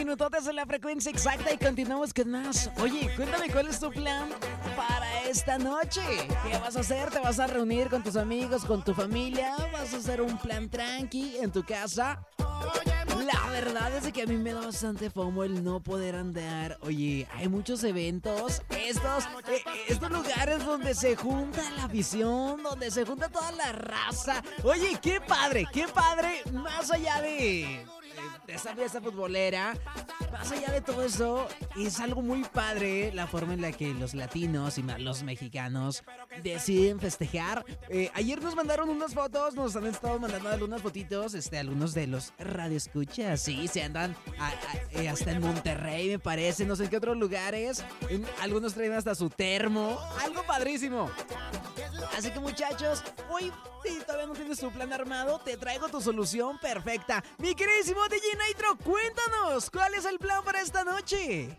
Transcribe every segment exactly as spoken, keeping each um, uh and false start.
Minutotes en la frecuencia exacta y continuamos con más. Oye, cuéntame cuál es tu plan para esta noche. ¿Qué vas a hacer? ¿Te vas a reunir con tus amigos, con tu familia? ¿Vas a hacer un plan tranqui en tu casa? La verdad es que a mí me da bastante fomo el no poder andar. Oye, hay muchos eventos, estos, eh, estos lugares donde se junta la afición, donde se junta toda la raza. Oye, qué padre, qué padre, más allá de... de esa fiesta futbolera, más allá de todo eso, es algo muy padre la forma en la que los latinos y más los mexicanos deciden festejar. Eh, ayer nos mandaron unas fotos, nos han estado mandando algunas fotitos, este, algunos de los radioescuchas, sí, se andan a, a, eh, hasta en Monterrey, me parece, no sé en qué otros lugares, en, algunos traen hasta su termo, algo padrísimo. Así que muchachos, hoy si todavía no tienes tu plan armado, te traigo tu solución perfecta. Mi queridísimo D J Nitro, cuéntanos, ¿cuál es el plan para esta noche?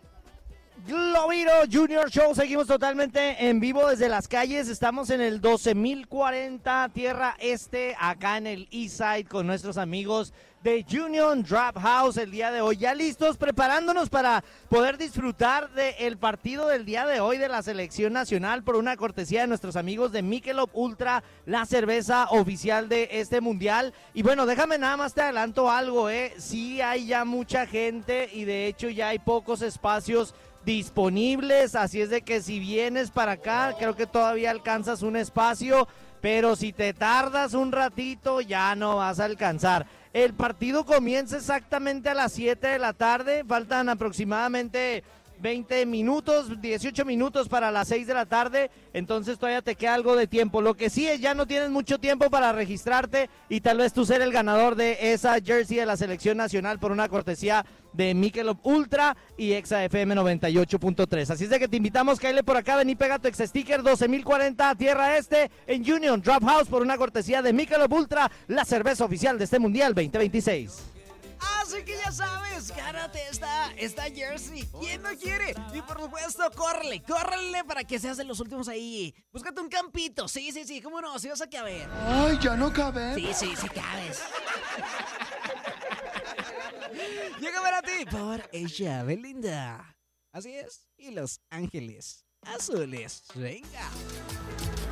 Globiro Junior Show, seguimos totalmente en vivo desde las calles, estamos en el doce mil cuarenta Tierra Este, acá en el East Side con nuestros amigos de Union Draft House el día de hoy, ya listos, preparándonos para poder disfrutar del partido del día de hoy de la selección nacional por una cortesía de nuestros amigos de Michelob Ultra, la cerveza oficial de este mundial. Y bueno, déjame nada más te adelanto algo, eh, sí hay ya mucha gente y de hecho ya hay pocos espacios disponibles, así es de que si vienes para acá, creo que todavía alcanzas un espacio, pero si te tardas un ratito ya no vas a alcanzar. El partido comienza exactamente a las siete de la tarde, faltan aproximadamente veinte minutos, dieciocho minutos para las seis de la tarde, entonces todavía te queda algo de tiempo. Lo que sí es, ya no tienes mucho tiempo para registrarte y tal vez tú ser el ganador de esa jersey de la selección nacional por una cortesía de Michelob Ultra y Exa F M noventa y ocho punto tres. Así es de que te invitamos, cáele por acá, ven y pega tu ex sticker doce mil cuarenta Tierra Este en Union Draft House por una cortesía de Michelob Ultra, la cerveza oficial de este Mundial veinte veintiséis. Así que ya sabes, gánate esta, esta jersey. ¿Quién no quiere? Y por supuesto, córrele, córrele para que seas de los últimos ahí. Búscate un campito. Sí, sí, sí, cómo no, si vas a caber. Ay, ya no cabe. Sí, sí, sí cabes. Llega para ti por ella, Belinda. Así es, y Los Ángeles Azules. Venga.